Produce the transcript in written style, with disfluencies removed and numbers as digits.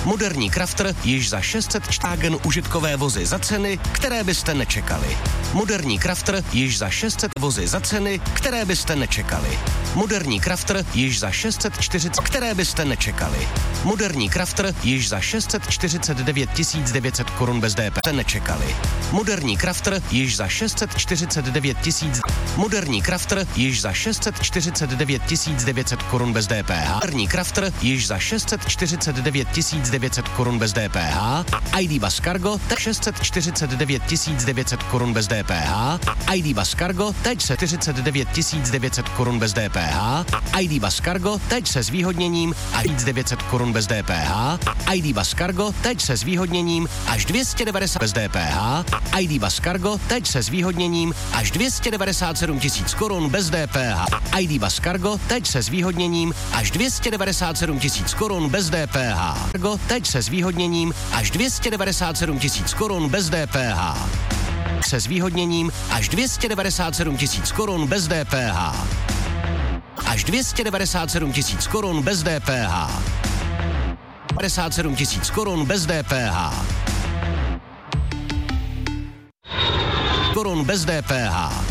Moderní Crafter již za 600 čtágen užitkové vozy za ceny, které byste nečekali. Moderní Crafter již za 600 vozy za ceny, které byste nečekali. Moderní Crafter již za 640, které byste nečekali. Moderní Crafter již za 649 900 korun bez DPH nečekali. Moderní Crafter již za 649 000. Moderní Crafter již za 649 900 korun bez DPH. Moderní Crafter již za 649 900 korun bez DPH. A ID Bus Cargo teď 649 900 korun bez DPH. A ID Bus Cargo teď se 49 900 korun bez DPH. A ID Bus Cargo teď se zvýhodněním až 900 korun bez DPH. A ID Bus Cargo teď se zvýhodněním až 290 bez DPH. A ID Bus Cargo teď se zvýhodněním až 297 000 korun bez DPH. A ID Bus Cargo teď se zvýhodněním až 297 000 korun bez DPH. Cargo teď se zvýhodněním až 297 000 korun bez DPH. Se zvýhodněním až 297 000 korun bez DPH. Až 297 000 korun bez DPH. 57 000 korun bez DPH. Korun bez DPH.